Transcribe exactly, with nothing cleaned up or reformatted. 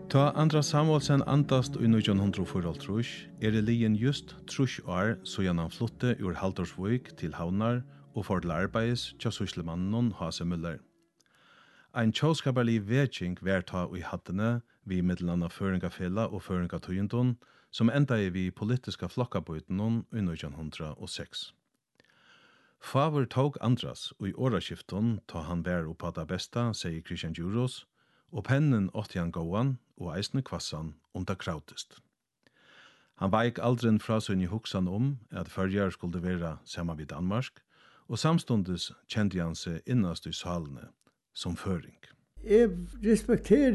Ta Andra Samuelsen antast i nitjan fyrtiofyra er det lien just trus år så han flytte ur Haldorsvik til Havnar og for til arbeids tja syslemannen Hase Müller. Ein tjóskaparlig vekking vær ta i hattene vi middelanna føringafela og føringatøyendon som enda i vi politiska flokkabøytenon i nitjan hundra seks. Favor tog Andras og i åraskifton ta han vær oppa det besta, sier Christian Djuros, og pennen åtti han gåan og eisne kvassan om det krautest. Han veik aldrin fra sin i hoksan om at førjar skulle være saman vid Danmark, og samstundes kjente han seg innast i salene som føring. Jeg respekterer